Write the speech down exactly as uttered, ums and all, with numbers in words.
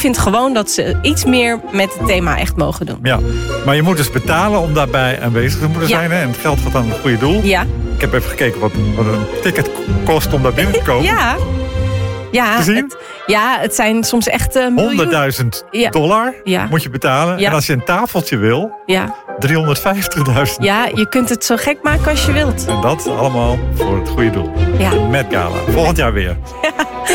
vind gewoon dat ze iets meer met het thema echt mogen doen. Ja, maar je moet dus betalen om daarbij aanwezig te moeten Ja. zijn. Hè? En het geld gaat aan het goede doel. Ja. Ik heb even gekeken wat, wat een ticket kost om daar binnen te komen. Ja. Ja, Te zien? het, ja, het zijn soms echt uh, miljoenen. honderdduizend Ja. dollar Ja. moet je betalen. Ja. En als je een tafeltje wil, Ja. driehonderdvijftigduizend. Ja, je kunt het zo gek maken als je wilt. En dat allemaal voor het goede doel. Ja. De Met Gala. Volgend jaar weer. Ja.